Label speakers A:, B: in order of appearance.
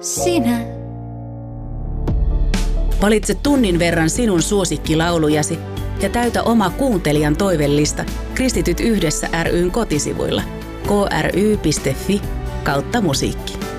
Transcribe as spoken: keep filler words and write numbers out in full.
A: sinä.
B: Valitse tunnin verran sinun suosikkilaulujasi ja täytä oma kuuntelijan toivellista Kristityt yhdessä ry:n kotisivuilla k r y piste f i kautta musiikki.